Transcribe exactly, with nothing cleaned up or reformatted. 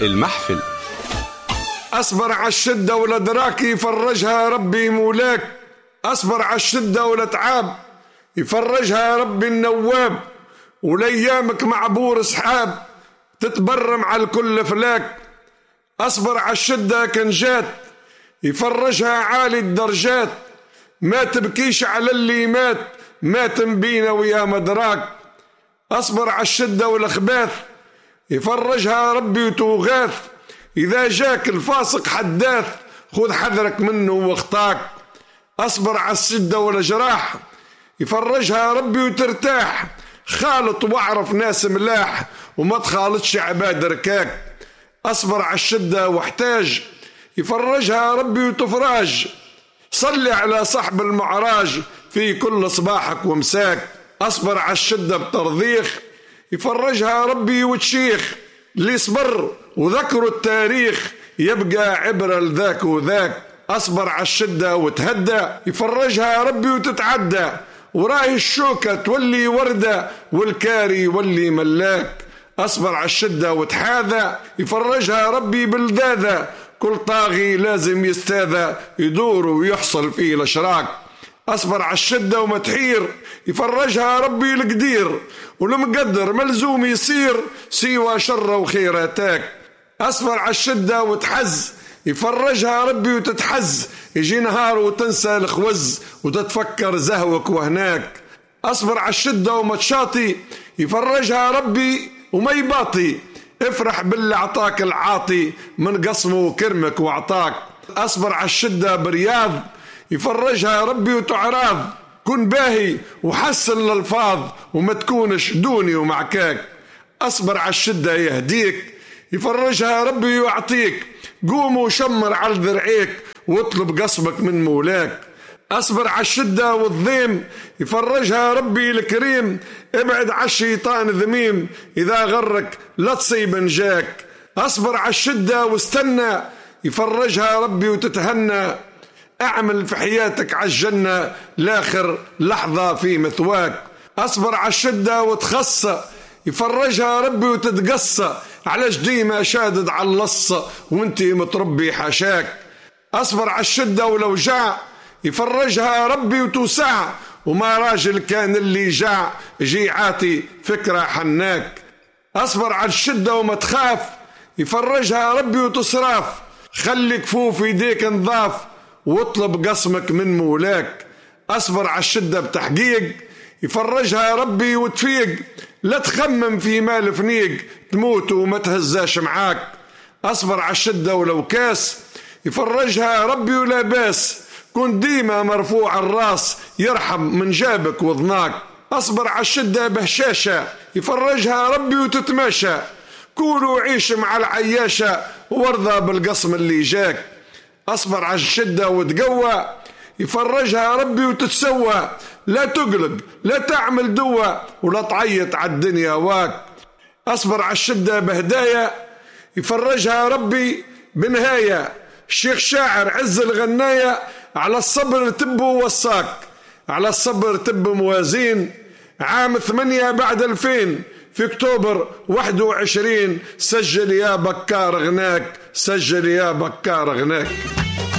المحفل. أصبر على الشدة ولا دراك يفرجها ربي مولاك، أصبر على الشدة ولا تعاب يفرجها ربي النواب، وليامك معبور سحاب تتبرم على الكل فلاك. أصبر على الشدة كان جات يفرجها عالي الدرجات، ما تبكيش على اللي مات مات بينا ويا مدراك. أصبر على الشدة والأخباث يفرجها ربي وتوغاث، إذا جاك الفاسق حداث خذ حذرك منه واخطاك. أصبر على الشدة والجراح يفرجها ربي وترتاح، خالط واعرف ناس ملاح وما تخالطش عباد ركاك. أصبر على الشدة واحتاج يفرجها ربي وتفراج، صلي على صاحب المعراج في كل صباحك ومساك. أصبر على الشدة بترضيخ يفرجها ربي وتشيخ، اللي صبر وذكروا التاريخ يبقى عبرة لذاك وذاك. أصبر على الشدة وتهدى يفرجها ربي وتتعدى، وراي الشوكة تولي وردة والكاري يولي ملاك. أصبر على الشدة وتحاذى يفرجها ربي بالذاذة، كل طاغي لازم يستاذى يدور ويحصل فيه الاشراك. أصبر على الشدة ومتحير يفرجها ربي القدير، والمقدر ملزوم يصير سوى شر وخير اتاك. أصبر على الشدة وتحز يفرجها ربي وتتحز، يجي نهار وتنسى الخوز وتتفكر زهوك وهناك. أصبر على الشدة ومتشاطي يفرجها ربي وما يباطي، افرح باللي اعطاك العاطي من قصمه وكرمك واعطاك. أصبر على الشدة برياض يفرجها ربي وتعراض، كن باهي وحسن الألفاظ وما تكونش دوني ومعكاك. أصبر على الشدة يهديك يفرجها ربي ويعطيك، قوم وشمر على ذرعيك واطلب قصبك من مولاك. أصبر على الشدة والضيم يفرجها ربي الكريم، ابعد على الشيطان ذميم إذا غرك لا تصيب نجاك. أصبر على الشدة واستنى يفرجها ربي وتتهنى، اعمل في حياتك على الجنة لاخر لحظة في مثواك. أصبر على الشدة وتخص يفرجها ربي وتتقص، على جديمة شادد على اللص وانتي متربي حاشاك. أصبر على الشدة ولو جاع يفرجها ربي وتوسع، وما راجل كان اللي جاع جيعاتي فكرة حناك. أصبر على الشدة وما تخاف يفرجها ربي وتصراف، خلي كفوف يديك نظاف واطلب قسمك من مولاك. أصبر على الشدة بتحقيق يفرجها ربي وتفيق، لا تخمم في مال فنيق تموت وما تهزاش معاك. أصبر على الشدة ولو كاس يفرجها ربي ولا باس، كن ديما مرفوع الراس يرحم من جابك وضناك. أصبر على الشدة بهشاشة يفرجها ربي وتتماشى، كونوا عيش مع العياشة وارضى بالقسم اللي جاك. أصبر على الشدة وتقوى يفرجها ربي وتتسوى، لا تقلق لا تعمل دوى ولا تعيط على الدنيا واك. أصبر على الشدة بهدايا يفرجها ربي بنهاية، الشيخ شاعر عز الغناية على الصبر تب وصاك، على الصبر تب موازين. عام ثمانية بعد الفين في اكتوبر واحد وعشرين، سجل يا بكار غناك، سجل يا بكار غناك.